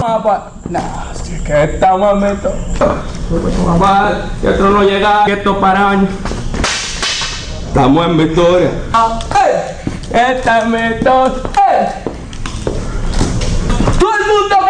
No, si es que estamos en mito. Papá, que esto no llega, que esto para años. Estamos en victoria. Esta es mi historia. Todo el mundo